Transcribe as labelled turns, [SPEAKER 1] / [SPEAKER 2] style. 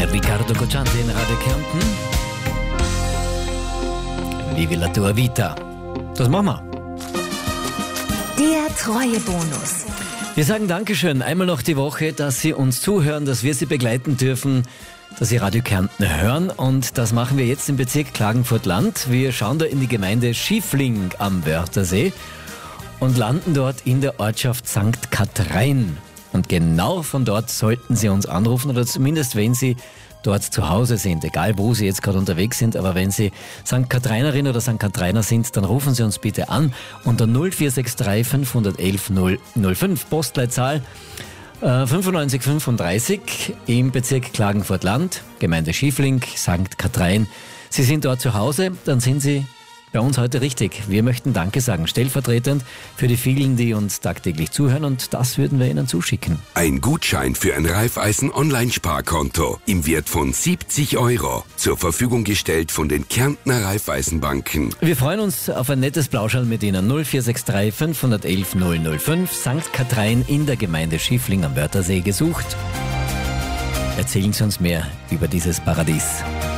[SPEAKER 1] Riccardo Cocciante in Radio Kärnten. Vivi la tua vita. Das machen wir.
[SPEAKER 2] Der Treuebonus.
[SPEAKER 1] Wir sagen Dankeschön einmal noch die Woche, dass Sie uns zuhören, dass wir Sie begleiten dürfen, dass Sie Radio Kärnten hören. Und das machen wir jetzt im Bezirk Klagenfurt-Land. Wir schauen da in die Gemeinde Schiefling am Wörthersee und landen dort in der Ortschaft St. Kathrein. Und genau von dort sollten Sie uns anrufen, oder zumindest wenn Sie dort zu Hause sind, egal wo Sie jetzt gerade unterwegs sind, aber wenn Sie St. Kathreinerin oder St. Kathreiner sind, dann rufen Sie uns bitte an unter 0463 511 005, Postleitzahl 9535 im Bezirk Klagenfurt-Land, Gemeinde Schiefling, St. Kathrein. Sie sind dort zu Hause, dann sind Sie bei uns heute richtig. Wir möchten Danke sagen, stellvertretend für die vielen, die uns tagtäglich zuhören, und das würden wir Ihnen zuschicken.
[SPEAKER 3] Ein Gutschein für ein Raiffeisen-Online-Sparkonto im Wert von 70 €, zur Verfügung gestellt von den Kärntner Raiffeisenbanken.
[SPEAKER 1] Wir freuen uns auf ein nettes Plauschern mit Ihnen. 0463 511 005, St. Kathrein in der Gemeinde Schiefling am Wörthersee gesucht. Erzählen Sie uns mehr über dieses Paradies.